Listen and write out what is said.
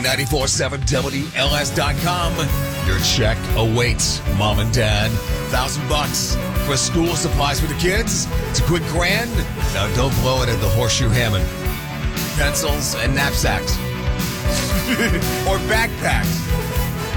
947 WLS.com. Your check awaits, Mom and Dad. $1,000 for school supplies for the kids. It's a quick grand. Now don't blow it at the Horseshoe Hammond. Pencils and knapsacks. Or backpacks.